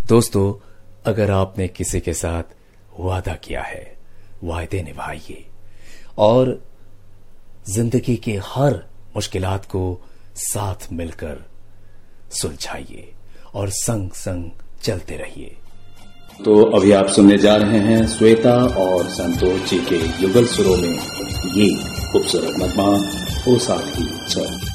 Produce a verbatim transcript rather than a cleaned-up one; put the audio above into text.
दोस्तों, अगर आपने किसी के साथ वादा किया है, वायदे निभाइए और जिंदगी के हर मुश्किलात को साथ मिलकर सुलझाइए और संग संग चलते रहिए। तो अभी आप सुनने जा रहे हैं श्वेता और संतोष जी के युगल सुरों में ये खूबसूरत नगमा ओ साथी चल।